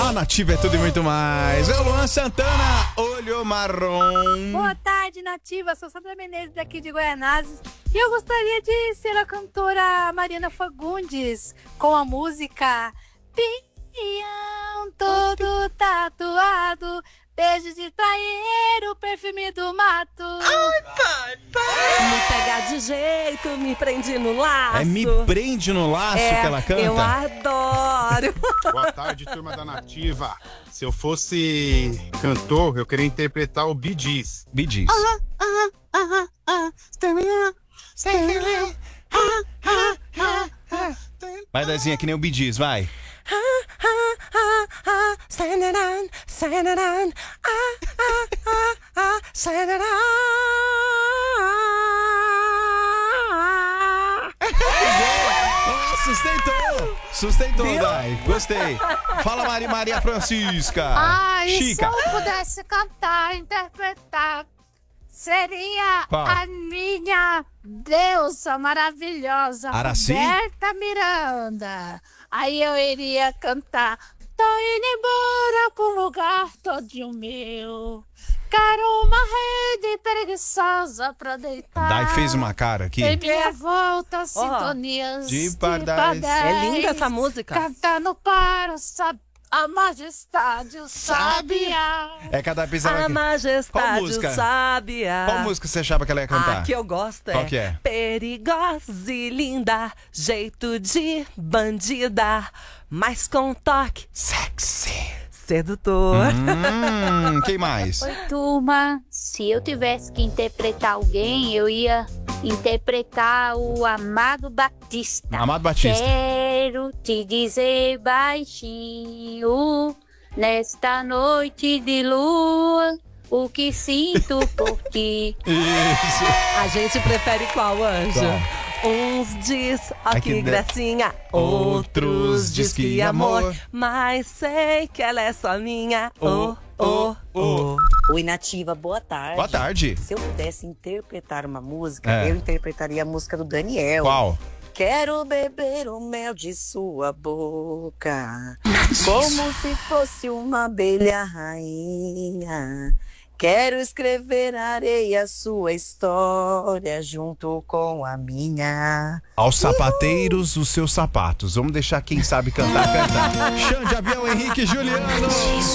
A Nativa é tudo e muito mais. É o Luan Santana, Olho Marrom. Boa tarde, Nativa. Sou Sandra Menezes, daqui de Guaianazes. E eu gostaria de ser a cantora Mariana Fagundes com a música Pinhão todo tatuado, beijo de praieiro, perfume do mato. Ai, pai. Me pega de jeito, me prende no laço. É Me Prende no Laço que ela canta? Eu adoro. Boa tarde, turma da Nativa. Se eu fosse cantor, eu queria interpretar o Bee Gees. Bee Gees. Vai, Dezinha, que nem o Bee Gees, vai. Sustentou, Dai. Gostei. Fala, Maria Francisca. E Chica. se eu pudesse cantar, interpretar, seria Qual? a minha deusa maravilhosa, Araci? Roberta Miranda. Aí eu iria cantar: tô indo embora pra um lugar todinho meu, quero uma rede preguiçosa pra deitar. Dai fez uma cara aqui. Em minha volta, sintonias de de pardais. É linda essa música. cantando para a majestade, o sabiá. É cada pisada A aqui. majestade, Qual música? o sabiá. Qual música você achava que ela ia cantar? A que eu gosto Qual que é? Perigosa e linda, jeito de bandida, mas com toque Sexy. sedutor. Quem mais? Oi, turma. Se eu tivesse que interpretar alguém, eu ia interpretar o Amado Batista. Amado Batista. Quero te dizer baixinho, nesta noite de lua, o que sinto por ti. Isso. A gente prefere qual, Anjo? Qual? Uns diz, ó É que que gracinha. Outros diz que amor. Mas sei que ela é só minha. Oi, Nativa, boa tarde. Boa tarde. Se eu pudesse interpretar uma música, É. eu interpretaria a música do Daniel. Qual? Quero beber o mel de sua boca, como se fosse uma abelha rainha. Quero escrever na areia sua história junto com a minha. Aos sapateiros, os seus sapatos. Vamos deixar quem sabe cantar. Xande, Avião, Henrique e Juliano.